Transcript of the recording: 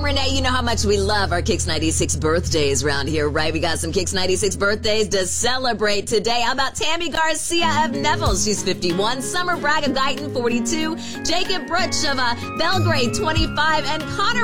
Renee. You know how much we love our Kicks 96 birthdays around here, right? We got some Kicks 96 birthdays to celebrate today. How about Tammy Garcia of Neville? She's 51. Summer Bragg of Guyton, 42. Jacob Brutch of Belgrade, 25. And Connor